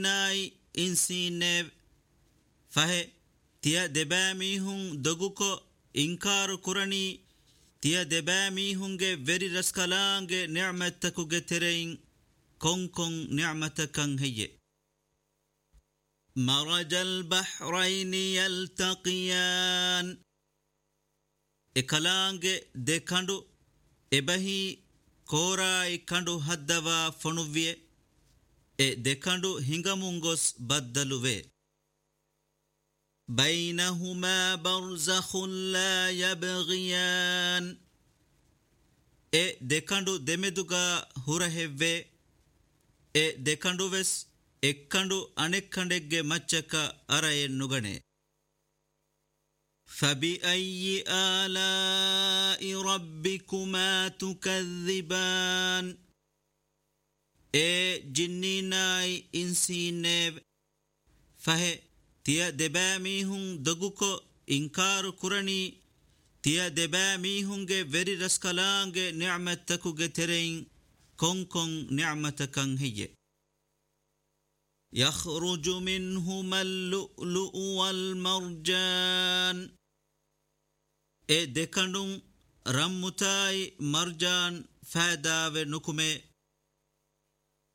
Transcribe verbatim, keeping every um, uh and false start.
ناي إنسينيف فهي تيا دباميهم دغوكو إنكار كراني تيا دباميهم فيري رسكالانج نعمتكو جترين كون كون نعمتكن هي مرج البحرين يلتقيان إكالانج دكاندو إبهي كورا إكاندو هدوا فنوفيه إ دكاندو هنگامونغوس بدلوه بينهما برزخ لا يبغيان إ دكاندو دمدوغا هورهوه إ دكاندو وس إكاندو أنكاندك مچكا أرأي نغني فبأي آلاء ربكما تكذبان إ جنيناي إنسينيف فهي تيا دباميهم دغوكو إنكار كراني تيا دباميهم فيري رسكالانج نعمتكو جترين كون كون نعمتكن هي يخرج منهما اللؤلؤ والمرجان إ دكاندون رمتاي مرجان فادا ونكمه